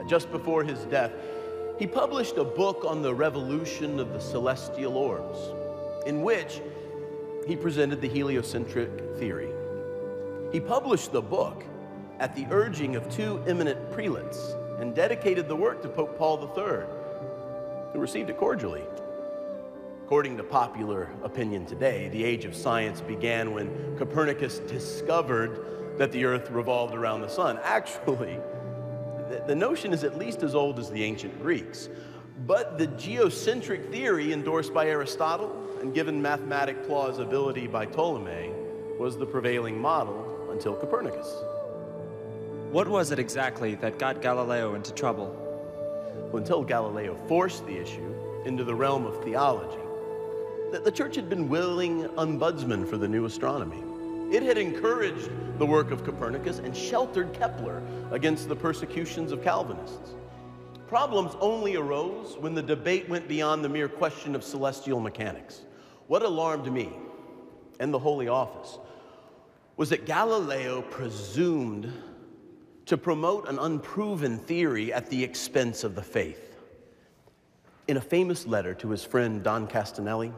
just before his death, he published a book on the revolution of the celestial orbs, in which he presented the heliocentric theory. He published the book at the urging of two eminent prelates and dedicated the work to Pope Paul III, who received it cordially. According to popular opinion today, the age of science began when Copernicus discovered that the earth revolved around the sun. Actually, the notion is at least as old as the ancient Greeks. But the geocentric theory endorsed by Aristotle and given mathematic plausibility by Ptolemy was the prevailing model until Copernicus. What was it exactly that got Galileo into trouble? Well, until Galileo forced the issue into the realm of theology, the church had been willing ombudsman for the new astronomy. It had encouraged the work of Copernicus and sheltered Kepler against the persecutions of Calvinists. Problems only arose when the debate went beyond the mere question of celestial mechanics. What alarmed me and the Holy Office was that Galileo presumed to promote an unproven theory at the expense of the faith. In a famous letter to his friend Don Castanelli,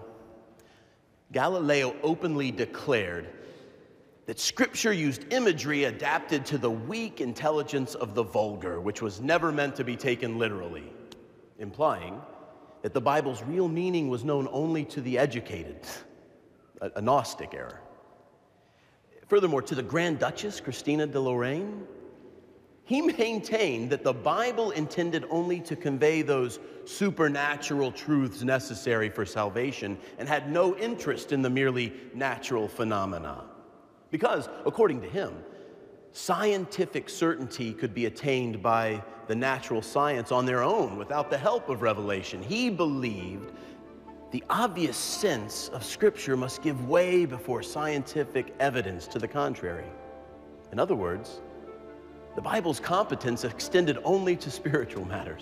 Galileo openly declared that Scripture used imagery adapted to the weak intelligence of the vulgar, which was never meant to be taken literally, implying that the Bible's real meaning was known only to the educated, a Gnostic error. Furthermore, to the Grand Duchess, Christina de Lorraine, he maintained that the Bible intended only to convey those supernatural truths necessary for salvation and had no interest in the merely natural phenomena. Because, according to him, scientific certainty could be attained by the natural science on their own without the help of revelation. He believed the obvious sense of Scripture must give way before scientific evidence to the contrary. In other words, the Bible's competence extended only to spiritual matters.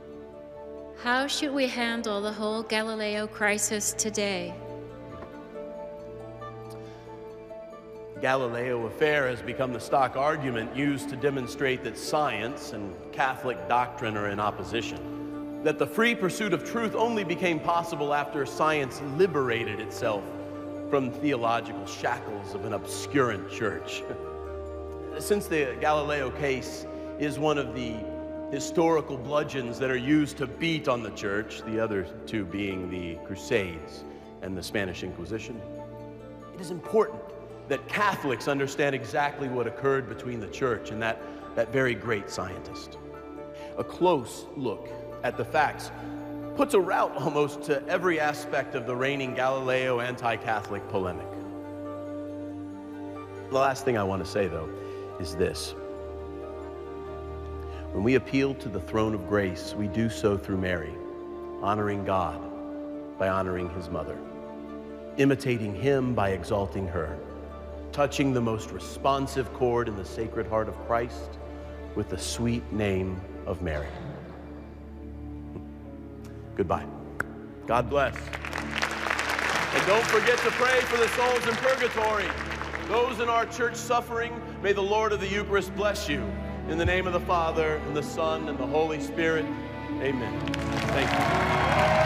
How should we handle the whole Galileo crisis today? The Galileo affair has become the stock argument used to demonstrate that science and Catholic doctrine are in opposition, that the free pursuit of truth only became possible after science liberated itself from theological shackles of an obscurant church. Since the Galileo case is one of the historical bludgeons that are used to beat on the church, the other two being the Crusades and the Spanish Inquisition, it is important that Catholics understand exactly what occurred between the church and that very great scientist. A close look at the facts puts a rout almost to every aspect of the reigning Galileo anti-Catholic polemic. The last thing I want to say, though, is this. When we appeal to the throne of grace, we do so through Mary, honoring God by honoring his mother, imitating him by exalting her, touching the most responsive chord in the Sacred Heart of Christ with the sweet name of Mary. Goodbye. God bless. And don't forget to pray for the souls in purgatory. Those in our church suffering, may the Lord of the Eucharist bless you. In the name of the Father, and the Son, and the Holy Spirit, amen. Thank you.